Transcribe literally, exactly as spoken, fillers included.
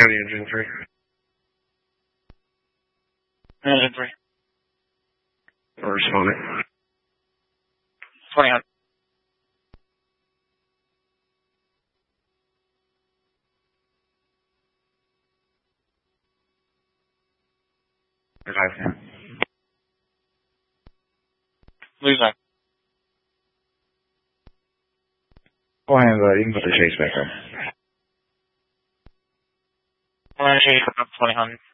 County Engine three. Engine three. Responding. twenty hundred. Five. Lose nine. Go ahead, uh, you can put the chase back up. I'm going to chase up twenty hundred.